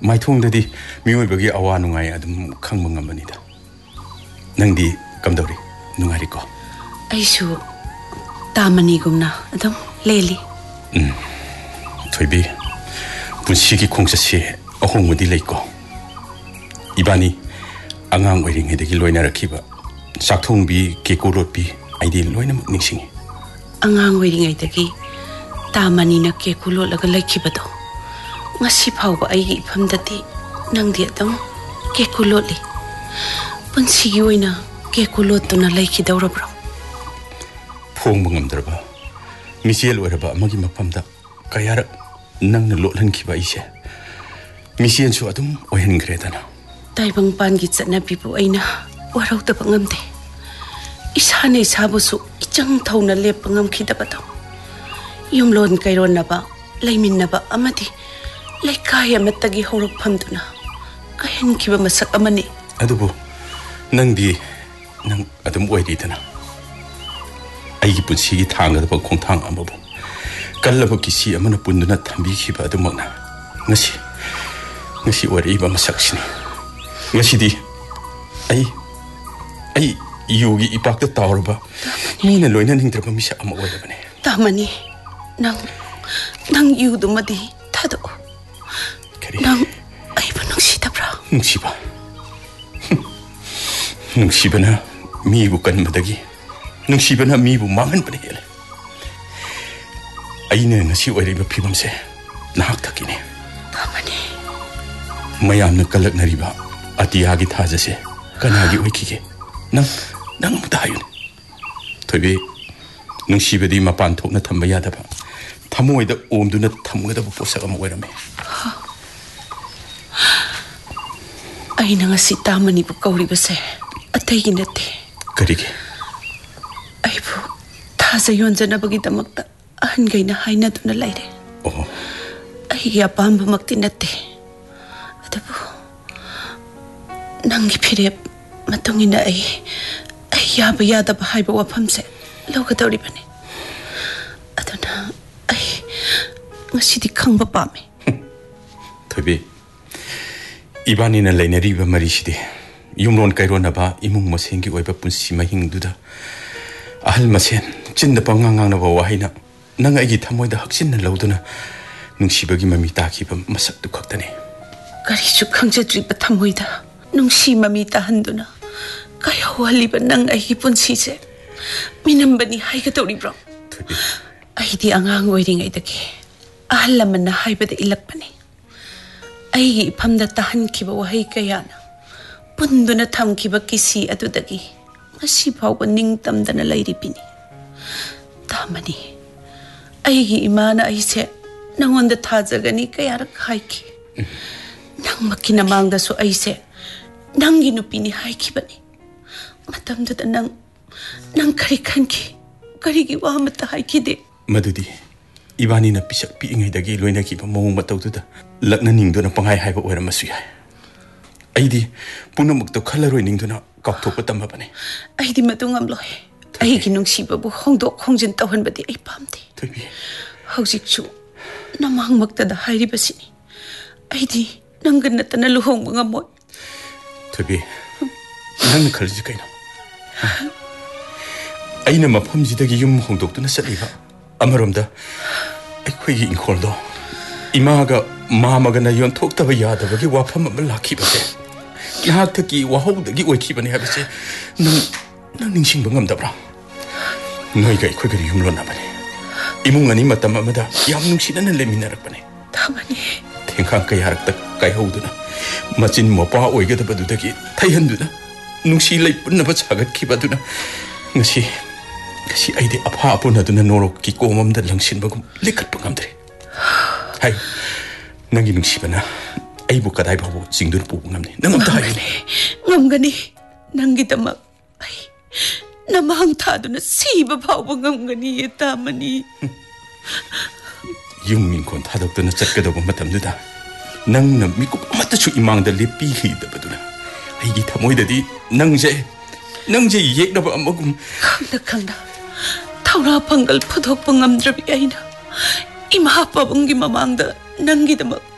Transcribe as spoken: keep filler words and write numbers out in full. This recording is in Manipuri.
마이통ꯗꯗꯤ 미오이ꯕꯒꯤ 아와 누ꯉꯥꯏ ꯑꯗꯨꯝ ꯈꯪꯕ ꯉꯝꯕꯅꯤ다. ꯅꯪꯗꯤ ꯀꯝꯗꯧꯔꯤ? ꯅꯨꯡꯉꯥꯏꯔꯤꯀꯣ? ꯑꯩꯁꯨ ꯇꯥꯃꯅꯤꯒꯨꯝꯅ ꯑꯗꯨꯝ ꯂꯦꯜꯂꯤ. ꯎꯝ. ꯊꯣꯏꯕꯤ, ꯄꯨꯟꯁꯤꯒꯤ ꯈꯣꯡꯆꯠꯁꯤ ꯑꯍꯣꯡꯕꯗꯤ ꯂꯩꯀꯣ. 이반이 ꯑꯉꯥꯡ ꯑꯣꯏꯔꯤꯉꯩꯗꯒꯤ ꯂꯣꯏꯅꯔꯛꯈꯤꯕ ꯆꯥꯛꯊꯣꯡꯕꯤ, ꯀꯦꯀꯨ ꯂꯣꯠꯄꯤ ꯑꯩꯗꯤ ꯂꯣꯏꯅꯃꯛ ꯅꯤꯡꯁꯤꯡꯉꯤ. ꯑꯉꯥꯡ ꯑꯣꯏꯔꯤꯉꯩꯗꯒꯤ ꯇꯥꯃꯅꯤꯅ ꯀꯦꯀꯨ ꯂꯣꯠꯂꯒ ꯂꯩꯈꯤꯕꯗꯣ ngasi phawba aigi ifamdati nangdi adam kekku lotli punsigi oina kekku lottuna laikidawrabro phongba ngamdraba misiel oiraba amagi mafamda kayara nangna lotlankiba ise misiel su adum oihengredana taibang pangi chatnabi bu aina warauta ngamde isane sabusu ichang thauna lep ngamkhidabado yumlon kaironaba laiminaba amadi laikai amatagi horok phamduna kahen kiba masak amani adubu nangdi nang adum oiridana aigi punsigi thangada khongthang amabu kallaba kisi amana punduna thambi khiba adumana ngasi ngasi oriba masaksini ngasi di ai ai yogi ipakta tawraba mina loina ningdraba misa ama oirabane tamani nang nang yudumadi thado nang aiba nungsidabra nungsiba nungsibana mibu kanmadagi nungsibana mibu manganbane hele aina ngasi oiriba phibamse nahak thakine tamani mayamna kalaknariba atiyagi thajase kanagi oikige nang nang mudayun thoibe nungsibadi mapan thokna thamba yadaba thamoida omduna thamgadaba posak ama oirame aina ngasi tamani bu kauribase ataygi nate karige aibu thaza yonjanabagi damakta ahangaina hainaduna laire oh aigi apamba makti nate adabu nangi phirep matungina ai ai yaba yadaba haiba wafamse lawgadawribane aduna ai ngasidi khangba pame thoibe 이반이나 레네리바 마리시데 윰론 카이로나바 이뭉 머생기 오이바 분시 마힝두다 아할 마센 찐다 방강강나바 와이나 낭아이기 타모이다 확신나 라우드나 능시버기 마미 따기바 마삭도 곽다네 가리슈 강제드리바 타모이다 능시 마미 따한두나 가야와리바 낭아이기 분시세 미남바니 하이가도리브로 아이디 앙앙 오이링아이다기 아할라만나 하이바다 일락바네 aigi phamda tahan kiba wahai kayana punduna tham kiba kisi adudagi ngasi phawba ningtamdana lairipini tamani aigi imana aise nangonda thajagani kayarak haiki nangmaki namangda su aise nangi nupini haikibani matamda nang nang kari khanki karigi wahamata haikide madudi 이반이 나 비sak 비잉이다기 로이나기바 모응 맞다우다 락나 닝도나 방하이 하이바 오이라마수 야이 아이디 부노목도 칼라로이 닝도나 깍톡바 담바바네 아이디 마둥암로이 아이기 능시바부 홍도 홍진 떠한바디 아이 팜데 토비 하우직추 나망막다다 하이리바시니 아이디 낭근나타나 루홍mga 모 토비 낭나 칼리지 카이나 아이나 마팜지다기 윰 홍독도나 쌀리바 아마롬다 ꯑꯩꯈꯣꯏꯒꯤ ꯏꯪꯈꯣꯜꯗꯣ ꯏꯃꯥꯒ ꯃꯥꯃꯒꯅ ꯌꯣꯟꯊꯣꯛꯇꯕ ꯌꯥꯗꯕꯒꯤ ꯋꯥꯐꯝ ꯑꯃ ꯂꯥꯛꯈꯤꯕꯁꯦ ꯉꯥꯏꯍꯥꯛꯇꯒꯤ ꯋꯥꯍꯧꯗꯒꯤ ꯑꯣꯏꯈꯤꯕꯅꯤ ꯍꯥꯏꯕꯁꯦ ꯅꯪ ꯅꯪ ꯅꯤꯡꯁꯤꯡꯕ ꯉꯝꯗꯕ꯭ꯔꯥ ꯅꯣꯏꯒ ꯑꯩꯈꯣꯏꯒ ꯌꯨꯝꯂꯣꯟꯅꯕꯅꯤ ꯏꯃꯨꯡ ꯑꯅꯤ ꯃꯇꯝ ꯑꯃꯗ ꯌꯥꯝ ꯅꯨꯡꯁꯤꯅꯅ ꯂꯩꯃꯤꯟꯅꯔꯛꯄꯅꯤ ꯊꯥꯃꯅꯤ ꯊꯦꯡꯈꯥꯡ ꯀꯌꯥꯔꯛꯇ ꯀꯥꯏꯍꯧꯗꯨꯅ ꯃꯆꯤꯟ ꯃꯧꯄꯥ ꯑꯣꯏꯒꯗꯕꯗꯨꯗꯒꯤ ꯊꯩꯍꯟꯗꯨꯅ ꯅꯨꯡꯁꯤ ꯂꯩꯄꯨꯟꯅꯕ ꯁꯥꯒꯠꯈꯤꯕꯗꯨꯅ ꯉꯁꯤ kasi aidi apa apa na duna norok ki komam da langsin bagum likat pangamdre hai nangi nungsi bana ai bu kadai babu jingdur pu ngamni nangam ta hai ngamgani nangi tamak ai namang tha duna siba babu ngamgani tamani yung min kon tha dok duna chatka do matam duda nang na miku amata chu imang da lepi hi da baduna ai gi thamoi da di nang je nang je yek na ba amagum khangda khangda thawra pangal phudok pangamdrabi aina ima pabungi mamangda nangi damak